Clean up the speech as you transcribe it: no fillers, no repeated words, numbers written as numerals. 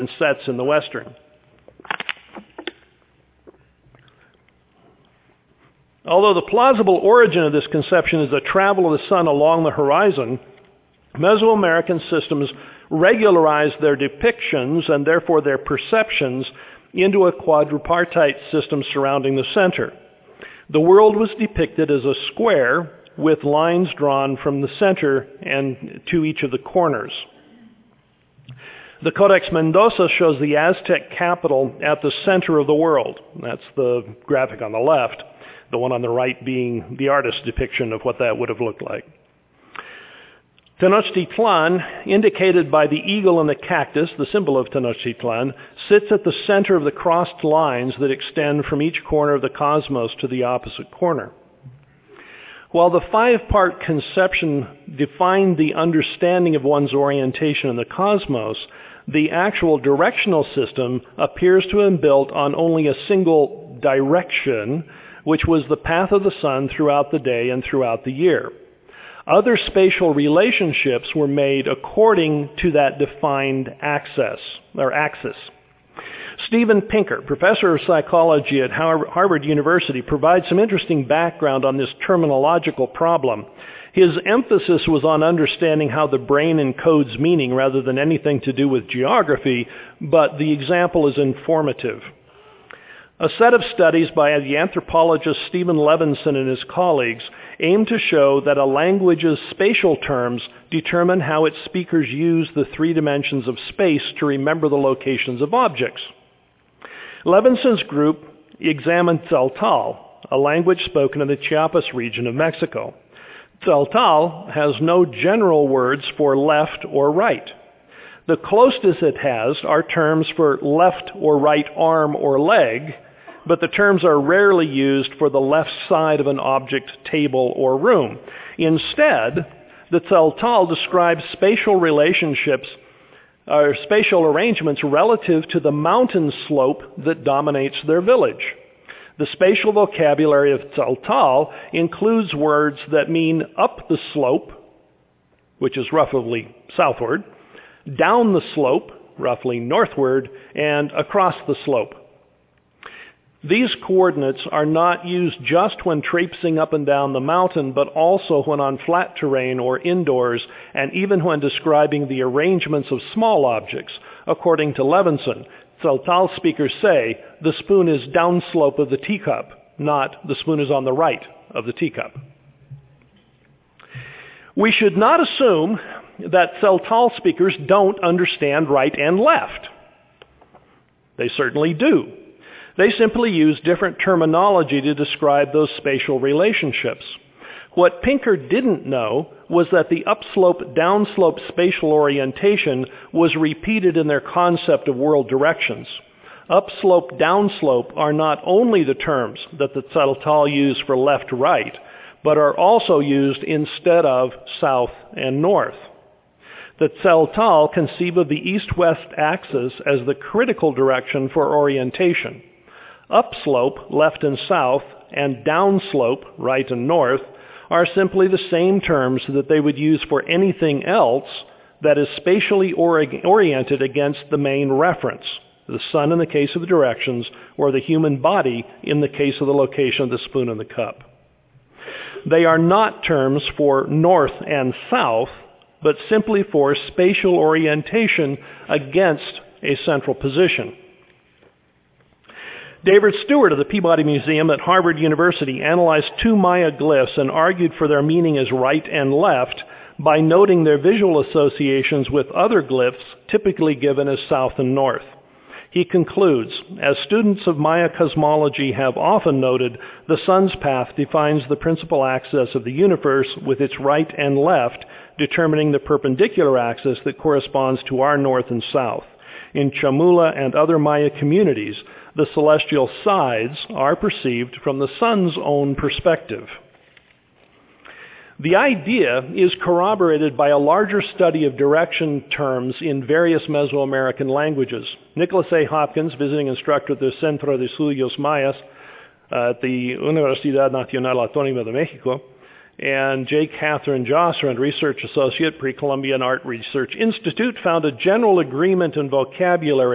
sets in the western. Although the plausible origin of this conception is the travel of the sun along the horizon, Mesoamerican systems regularized their depictions and therefore their perceptions into a quadripartite system surrounding the center. The world was depicted as a square with lines drawn from the center and to each of the corners. The Codex Mendoza shows the Aztec capital at the center of the world. That's the graphic on the left, the one on the right being the artist's depiction of what that would have looked like. Tenochtitlan, indicated by the eagle and the cactus, the symbol of Tenochtitlan, sits at the center of the crossed lines that extend from each corner of the cosmos to the opposite corner. While the five-part conception defined the understanding of one's orientation in the cosmos, the actual directional system appears to have been built on only a single direction, which was the path of the sun throughout the day and throughout the year. Other spatial relationships were made according to that defined axis. Steven Pinker, professor of psychology at Harvard University, provides some interesting background on this terminological problem. His emphasis was on understanding how the brain encodes meaning rather than anything to do with geography, but the example is informative. A set of studies by the anthropologist Stephen Levinson and his colleagues aim to show that a language's spatial terms determine how its speakers use the three dimensions of space to remember the locations of objects. Levinson's group examined Tzeltal, a language spoken in the Chiapas region of Mexico. Tzeltal has no general words for left or right. The closest it has are terms for left or right arm or leg, but the terms are rarely used for the left side of an object, table, or room. Instead, the Tzeltal describes spatial relationships or spatial arrangements relative to the mountain slope that dominates their village. The spatial vocabulary of Tzeltal includes words that mean up the slope, which is roughly southward, down the slope, roughly northward, and across the slope. These coordinates are not used just when traipsing up and down the mountain, but also when on flat terrain or indoors, and even when describing the arrangements of small objects. According to Levinson, Tzeltal speakers say the spoon is downslope of the teacup, not the spoon is on the right of the teacup. We should not assume that Tzeltal speakers don't understand right and left. They certainly do. They simply use different terminology to describe those spatial relationships. What Pinker didn't know was that the upslope, downslope spatial orientation was repeated in their concept of world directions. Upslope, downslope are not only the terms that the Tzeltal use for left-right, but are also used instead of south and north. The Tzeltal conceive of the east-west axis as the critical direction for orientation. Upslope, left and south, and downslope, right and north, are simply the same terms that they would use for anything else that is spatially oriented against the main reference, the sun in the case of the directions, or the human body in the case of the location of the spoon and the cup. They are not terms for north and south, but simply for spatial orientation against a central position. David Stewart of the Peabody Museum at Harvard University analyzed two Maya glyphs and argued for their meaning as right and left by noting their visual associations with other glyphs typically given as south and north. He concludes, as students of Maya cosmology have often noted, the sun's path defines the principal axis of the universe with its right and left, determining the perpendicular axis that corresponds to our north and south. In Chamula and other Maya communities, the celestial sides are perceived from the sun's own perspective. The idea is corroborated by a larger study of direction terms in various Mesoamerican languages. Nicholas A. Hopkins, visiting instructor at the Centro de Estudios Mayas at the Universidad Nacional Autónoma de Mexico, and J. Catherine Josser, and research associate, Pre-Columbian Art Research Institute, found a general agreement in vocabulary